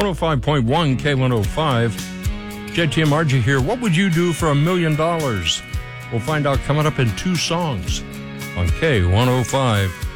105.1 K105. JT and Margie here. What would you do for $1 million? We'll find out coming up in 2 songs on K105.